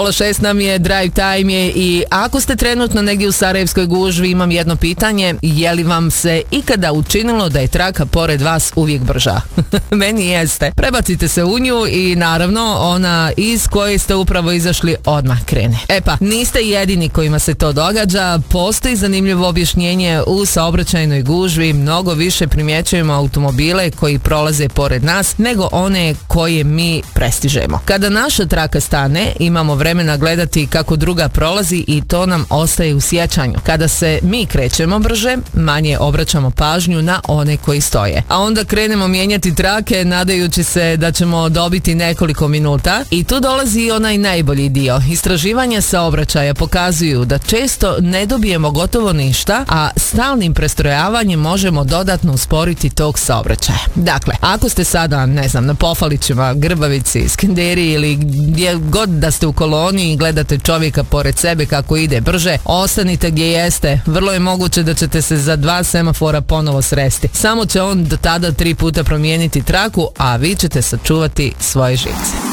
6 nam je, drive time je i ako ste trenutno negdje u Sarajevskoj gužvi, imam jedno pitanje, je li vam se ikada učinilo da je traka pored vas uvijek brža? Meni jeste. Prebacite se u nju i naravno ona iz koje ste upravo izašli odmah krene. E pa, niste jedini kojima se to događa, postoji zanimljivo objašnjenje u saobraćajnoj gužvi, mnogo više primjećujemo automobile koji prolaze pored nas nego one koje mi prestižemo. Kada naša traka stane, imamo vremena gledati kako druga prolazi i to nam ostaje u sjećanju. Kada se mi krećemo brže, manje obraćamo pažnju na one koji stoje. A onda krenemo mijenjati trake nadajući se da ćemo dobiti nekoliko minuta i tu dolazi i onaj najbolji dio. Istraživanja saobraćaja pokazuju da često ne dobijemo gotovo ništa, a stalnim prestrojavanjem možemo dodatno usporiti tok saobraćaja. Dakle, ako ste sada, ne znam, na Pofalićima, Grbavici, Skenderiji ili gdje god da ste u koloniji i gledate čovjeka pored sebe kako ide brže, ostanite gdje jeste. Vrlo je moguće da ćete se za 2 semafora ponovo sresti. Samo će on do tada 3 puta promijeniti traku, a vi ćete sačuvati svoje živce.